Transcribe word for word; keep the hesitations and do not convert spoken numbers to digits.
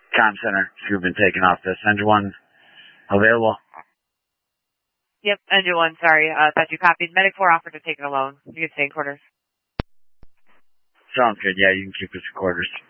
Comm Center, you've been taken off this. Engine one available. Yep, Engine one, sorry. Uh, thought you copied. Medic four offered to take it alone. You can stay in quarters. Sounds good. Yeah, you can keep us in quarters.